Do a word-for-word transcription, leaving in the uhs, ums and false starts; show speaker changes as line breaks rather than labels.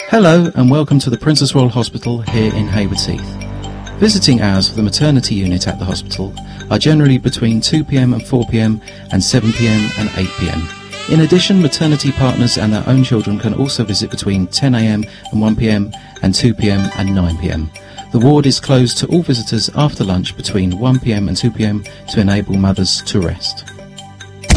Hello and welcome to the Princess Royal Hospital here in Haywards Heath. Visiting hours for the maternity unit at the hospital are generally between two p m and four p m and seven p m and eight p m. In addition, maternity partners and their own children can also visit between ten a m and one p m and two p m and nine p m. The ward is closed to all visitors after lunch between one p m and two p m to enable mothers to rest.